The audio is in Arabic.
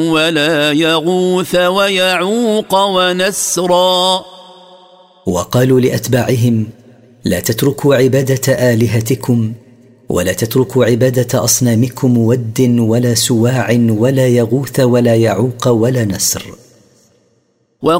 ولا يغوث ويعوق ونسرا. وقالوا لأتباعهم: لا تتركوا عبادة آلهتكم، ولا تتركوا عبادة أصنامكم ود ولا سواع ولا يغوث ولا يعوق ولا نسر.